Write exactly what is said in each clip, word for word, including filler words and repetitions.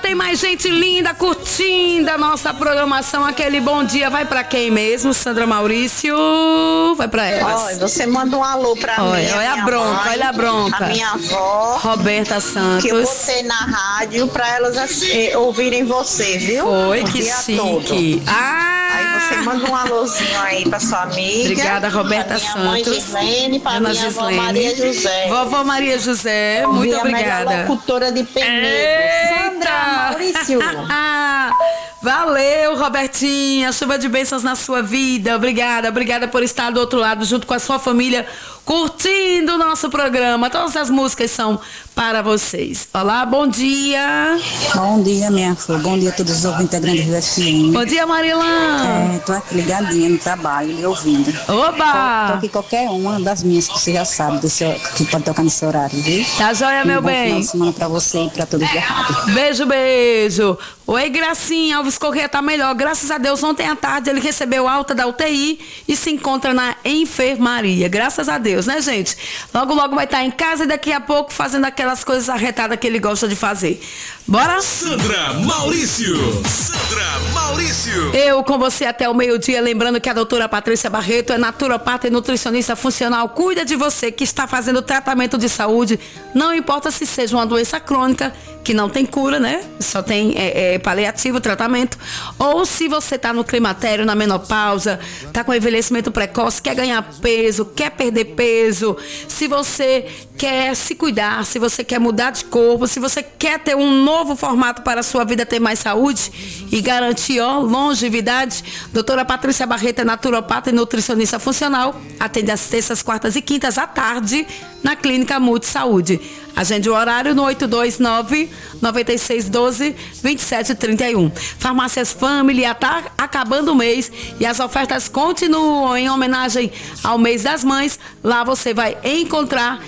tem mais gente linda curtindo a nossa programação. Aquele bom dia vai pra quem mesmo, Sandra Maurício? Vai pra elas. Olha, você manda um alô pra olha, mim. Olha a bronca, mãe, olha a bronca. A minha avó. Roberta Santos. Que eu botei na rádio pra elas assim, ouvirem você, viu? Foi, o que dia chique. Todo. Ah! Aí você manda um alôzinho aí pra sua amiga. Obrigada, Roberta pra minha Santos. Mãe Gislene, pra Dona minha Gislene. avó Maria José. Vovó Maria José, muito a obrigada. Melhor locutora de Penedo, Sandra Maurício. Valeu, Robertinha. Chuva de bênçãos na sua vida. Obrigada, obrigada por estar do outro lado junto com a sua família, curtindo o nosso programa. Todas as músicas são para vocês. Olá, bom dia. Bom dia, minha flor. Bom dia a todos os ouvintes da Grande F M. Bom dia, Marilã. É, tô aqui ligadinha no trabalho, lhe ouvindo. Oba! Tô aqui qualquer uma das minhas que você já sabe, desse, que pode tocar nesse horário, viu? Tá joia, meu um bom bem. Final de semana pra você e pra todos da rádio. Beijo, beijo. Oi, Gracinha. Alves Corrêa tá melhor. Graças a Deus, ontem à tarde ele recebeu alta da U T I e se encontra na enfermaria. Graças a Deus, né, gente? Logo, logo vai estar em casa e daqui a pouco fazendo aquelas coisas arretadas que ele gosta de fazer. Bora? Sandra Maurício. Sandra Maurício. Eu com você até o meio-dia, lembrando que a doutora Patrícia Barreto é naturopata e nutricionista funcional. Cuida de você que está fazendo tratamento de saúde. Não importa se seja uma doença crônica, que não tem cura, né? Só tem é, é, paliativo, tratamento. Ou se você está no climatério, na menopausa, está com envelhecimento precoce, quer ganhar peso, quer perder peso, se você quer se cuidar, se você quer mudar de corpo, se você quer ter um novo formato para a sua vida, ter mais saúde e garantir, ó, longevidade, doutora Patrícia Barreto é naturopata e nutricionista funcional, atende às terças, quartas e quintas à tarde na Clínica Multi Saúde. Agende o horário no oito dois nove, nove seis um dois, dois sete três um. Farmácias Família, tá acabando o mês e as ofertas continuam em homenagem ao mês das mães. Lá você vai encontrar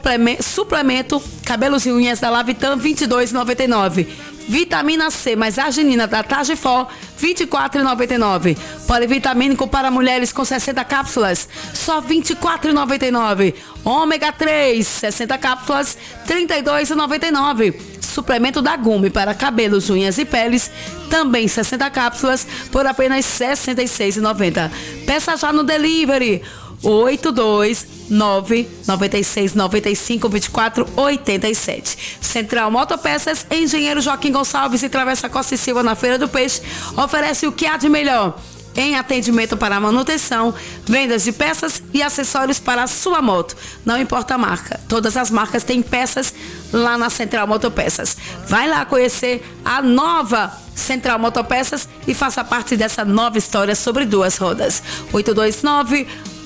suplemento cabelos e unhas da Lavitan vinte e dois reais e noventa e nove centavos. Vitamina C mais arginina da Tagifol vinte e quatro reais e noventa e nove centavos. Polivitamínico para mulheres com sessenta cápsulas só vinte e quatro reais e noventa e nove centavos. Ômega três sessenta cápsulas trinta e dois reais e noventa e nove centavos. Suplemento da Gume para cabelos, unhas e peles também sessenta cápsulas por apenas sessenta e seis reais e noventa centavos. Peça já no delivery oito dois nove, nove seis nove cinco, dois quatro oito sete. Central Motopeças, Engenheiro Joaquim Gonçalves e Travessa Costa e Silva na Feira do Peixe oferece o que há de melhor em atendimento para manutenção, vendas de peças e acessórios para a sua moto. Não importa a marca, todas as marcas têm peças lá na Central Motopeças. Vai lá conhecer a nova Central Motopeças e faça parte dessa nova história sobre duas rodas. oito dois nove,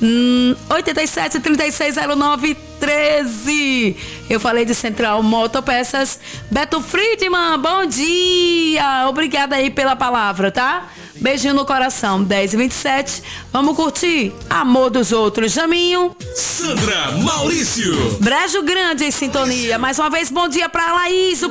oito sete, três seis zero nove, treze. Eu falei de Central Motopeças. Beto Friedman, bom dia. Obrigada aí pela palavra, tá? Beijinho no coração. dez e vinte e sete. Vamos curtir Amor dos Outros. Jaminho. Sandra Maurício. Brejo Grande em sintonia. Mais uma vez, bom dia pra Laís.